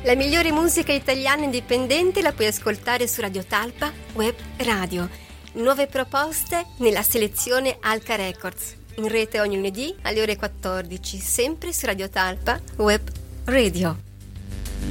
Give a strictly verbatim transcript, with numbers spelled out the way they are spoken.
La migliore musica italiana indipendente la puoi ascoltare su Radio Talpa Web Radio. Nuove proposte nella selezione Alca Records. In rete ogni lunedì alle ore quattordici, sempre su Radio Talpa Web Radio.